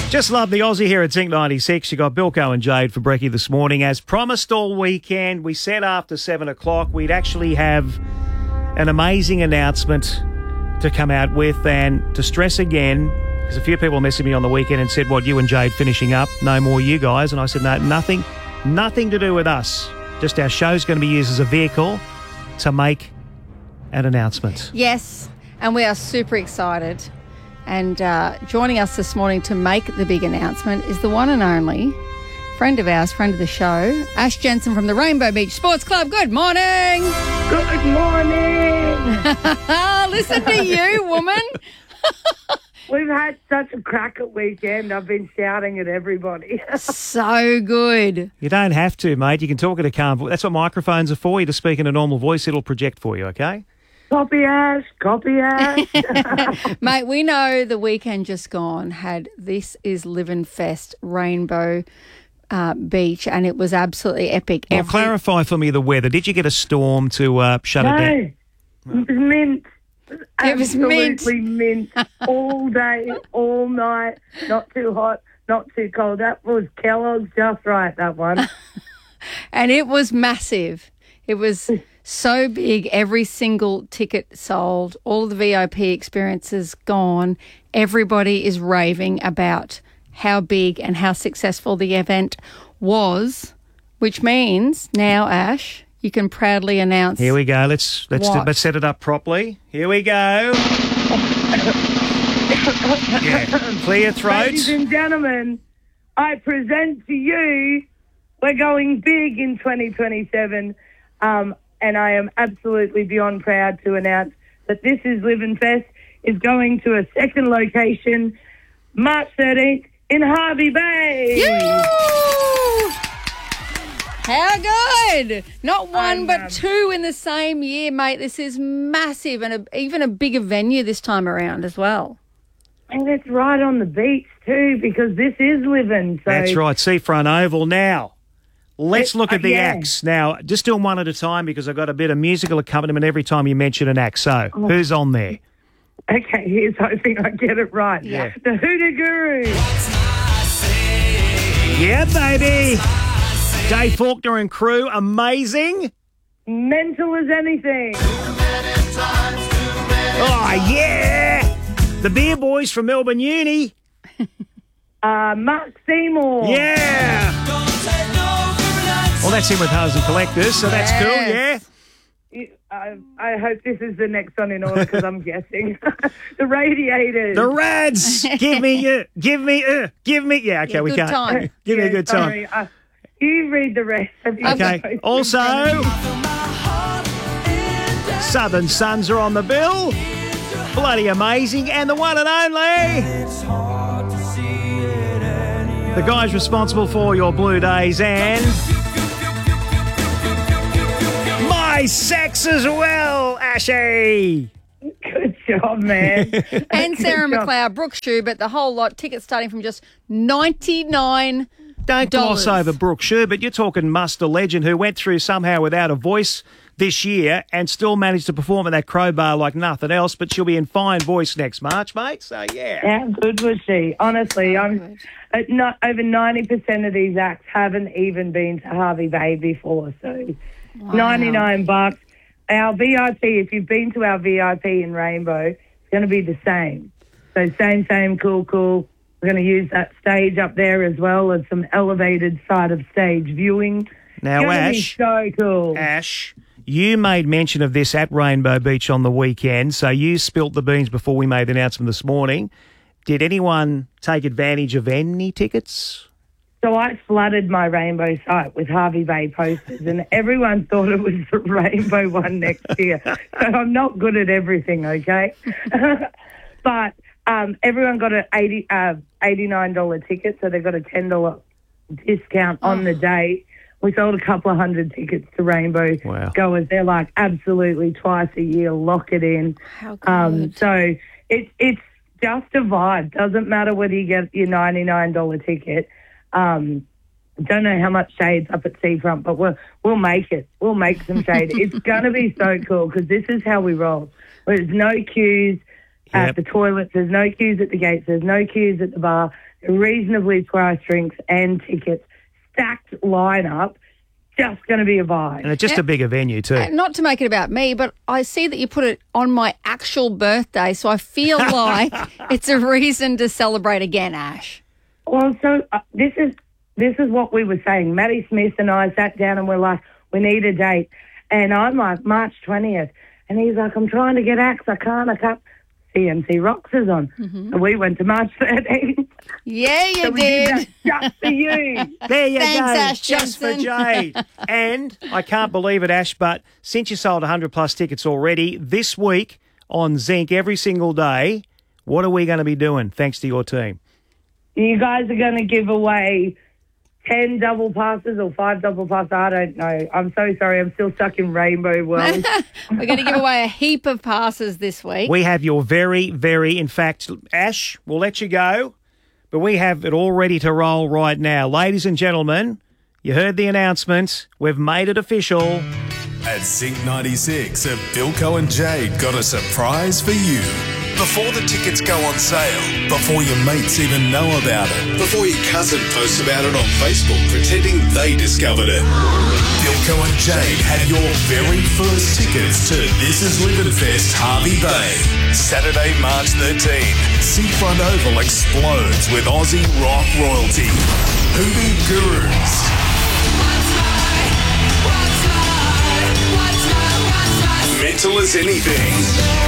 Just love the Aussie here at Zinc 96. You got Bilko and Jade for brekkie this morning. As promised all weekend, we said after 7 o'clock we'd actually have an amazing announcement to come out with, and to stress again, because a few people messaged me on the weekend and said, what, you and Jade finishing up? No more you guys. And I said, no, nothing to do with us. Just our show's going to be used as a vehicle to make an announcement. Yes, and we are super excited. And joining us this morning to make the big announcement is the one and only friend of ours, friend of the show, Ash Jensen from the Rainbow Beach Sports Club. Good morning. Good morning. Listen to you, woman. We've had such a cracker weekend. I've been shouting at everybody. So good. You don't have to, mate. You can talk at a calm voice. That's what microphones are for. You just speak in a normal voice. It'll project for you, okay? Copy Ash. Mate, we know the weekend just gone had This Is Livin' Fest Rainbow Beach, and it was absolutely epic. Well, clarify for me the weather. Did you get a storm to shut it down? No, it was mint. It was Absolutely mint. All day, all night. Not too hot, not too cold. That was Kellogg's just right, that one. And it was massive. It was so big. Every single ticket sold. All the VIP experiences gone. Everybody is raving about how big and how successful the event was, which means now, Ash, you can proudly announce. Here we go. Let's set it up properly. Here we go. Yeah. Clear your throat. Ladies and gentlemen, I present to you, we're going big in 2027, and I am absolutely beyond proud to announce that This Is Livin' Fest is going to a second location, March 13th in Hervey Bay. How good! Not one, but two in the same year, mate. This is massive, and even a bigger venue this time around as well. And it's right on the beach too, because this is living. So that's right, Seafront Oval. Now, let's look at the acts. Now, just doing one at a time because I've got a bit of musical accompaniment every time you mention an act. So, who's on there? Okay, here's hoping I get it right. Yeah. The Hoodoo Guru. Yeah, baby. Dave Faulkner and crew, amazing. Mental as anything. Oh, yeah. The Beer Boys from Melbourne Uni. Mark Seymour. Yeah. Well, that's him with Hars and Collectors, so that's cool, yeah. I hope this is the next one in order because I'm guessing. The Radiators. The Rads. Give me. Yeah, okay, we can't. Time. Give me a good time. Sorry. You read the rest. Okay. Also, Southern Suns are on the bill. Bloody amazing. And the one and only, the guys responsible for your Blue Days and my sex as well, Ashy. Good job, man. And Sarah McLeod, Brooke Schubert, the whole lot. Tickets starting from just $99. Don't gloss over Brooke Schubert. You're talking muster legend who went through somehow without a voice this year and still managed to perform at that Crowbar like nothing else, but she'll be in fine voice next March, mate. So, yeah. How good was she? Honestly, over 90% of these acts haven't even been to Hervey Bay before, so $99. Our VIP, if you've been to our VIP in Rainbow, it's going to be the same. So same, cool. We're going to use that stage up there as well as some elevated side of stage viewing. Now, Ash, so cool. Ash, you made mention of this at Rainbow Beach on the weekend, so you spilt the beans before we made the announcement this morning. Did anyone take advantage of any tickets? So I flooded my Rainbow site with Hervey Bay posters, and everyone thought it was the Rainbow one next year. So I'm not good at everything, okay? But everyone got an $89 ticket, so they got a $10 discount on the day. We sold a couple of hundred tickets to Rainbow goers. They're like absolutely twice a year, lock it in. How good. So it's just a vibe. Doesn't matter whether you get your $99 ticket. Don't know how much shade's up at Seafront, but we'll make it. We'll make some shade. It's going to be so cool because this is how we roll. There's no queues, at Yep. the toilets. There's no queues at the gates. There's no queues at the bar. Reasonably priced drinks and tickets. Stacked lineup. Just going to be a vibe. And it's just a bigger venue too. Not to make it about me, but I see that you put it on my actual birthday, so I feel like it's a reason to celebrate again, Ash. Well, so this is what we were saying. Maddie Smith and I sat down and we're like, we need a date. And I'm like, March 20th. And he's like, I'm trying to get Axe. I can't. CMC Rocks is on. So we went to March 13th. Yeah, you So we did. did that just for you. There you Thanks, go, Ash just for Jensen. Jade. And I can't believe it, Ash, but since you sold 100 plus tickets already, this week on Zinc, every single day, what are we going to be doing thanks to your team? You guys are going to give away 10 double passes or 5 double passes. I don't know. I'm so sorry. I'm still stuck in Rainbow World. We're going to give away a heap of passes this week. We have your in fact, Ash, we'll let you go, but we have it all ready to roll right now. Ladies and gentlemen, you heard the announcement. We've made it official. At Zinc 96, Bilko and Jade got a surprise for you. Before the tickets go on sale, before your mates even know about it, before your cousin posts about it on Facebook pretending they discovered it, Bilko and Jade had your very first tickets to This Is Living Fest Harvey Bay. Saturday, March 13. Seafront Oval explodes with Aussie rock royalty. Hoodoo Gurus. Mental as anything.